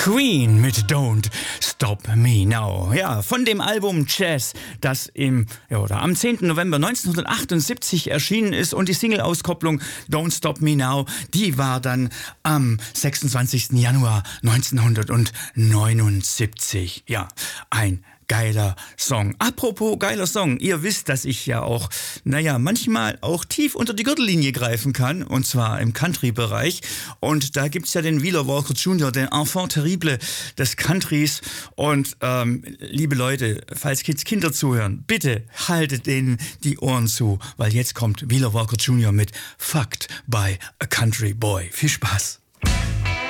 Queen mit Don't Stop Me Now. Ja, von dem Album Jazz, das am 10. November 1978 erschienen ist, und die Single-Auskopplung Don't Stop Me Now, die war dann am 26. Januar 1979. Ja, ein geiler Song. Apropos geiler Song, ihr wisst, dass ich ja auch, manchmal auch tief unter die Gürtellinie greifen kann, und zwar im Country-Bereich. Und da gibt's ja den Wheeler Walker Jr., den Enfant terrible des Countries. Und liebe Leute, falls Kinder zuhören, bitte haltet denen die Ohren zu, weil jetzt kommt Wheeler Walker Jr. mit Fucked by a Country Boy. Viel Spaß.